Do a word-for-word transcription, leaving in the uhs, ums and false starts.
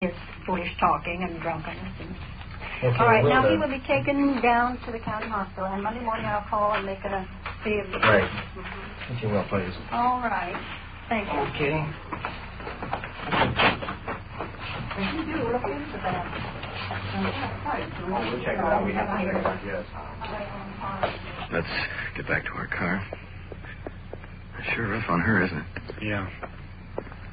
his foolish talking and drunkenness. And... Okay, all right, well now done. he will be taken down to the county hospital, and Monday morning I'll call and make it a see if... Right. Mm-hmm. If you will, please. All right. Thank you. Okay. If you do, look into that. We'll check it out. We have to check it out, yes. Let's get back to our car. Sure rough on her, isn't it? Yeah.